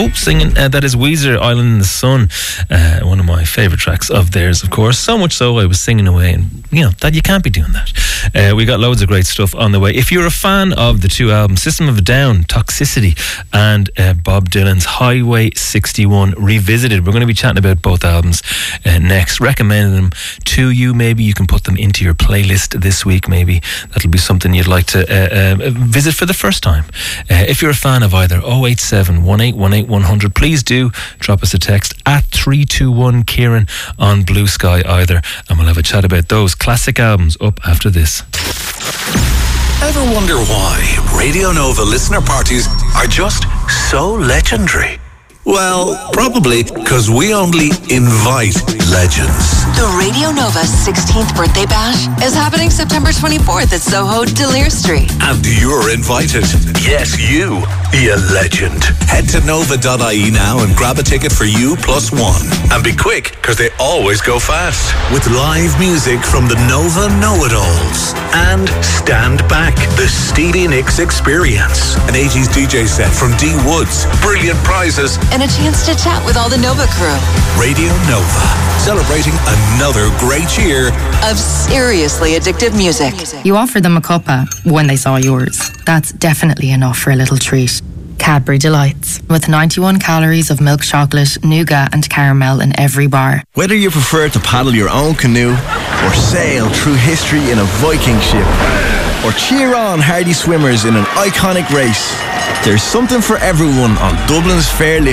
singing. That is Weezer, Island in the Sun. One of my favourite tracks of theirs, of course. So much so I was singing away, and that you can't be doing that. We got loads of great stuff on the way. If you're a fan of the two albums, System of a Down, Toxicity, and Bob Dylan's Highway 61 Revisited, we're going to be chatting about both albums next, recommending them to you. Maybe you can put them into your playlist this week. Maybe that'll be something you'd like to visit for the first time. If you're a fan of either 087 1818 100, please do drop us a text at 321 Kieran on Blue Sky either, and we'll have a chat about those classic albums up after this. Ever wonder why Radio Nova listener parties are just so legendary? Well, probably because we only invite legends. The Radio Nova 16th birthday bash is happening September 24th at Soho, D'Lear Street. And you're invited. Yes, you legend. Head to nova.ie now and grab a ticket for you plus one. And be quick, because they always go fast. With live music from the Nova Know-It-Alls. And Stand Back, the Stevie Nicks Experience. An 80s DJ set from D Woods. Brilliant prizes. And a chance to chat with all the Nova crew. Radio Nova, celebrating another great year of seriously addictive music. You offered them a cuppa when they saw yours. That's definitely enough for a little treat. Cadbury Delights, with 91 calories of milk chocolate, nougat and caramel in every bar. Whether you prefer to paddle your own canoe or sail through history in a Viking ship or cheer on hardy swimmers in an iconic race, there's something for everyone on Dublin's Fairlift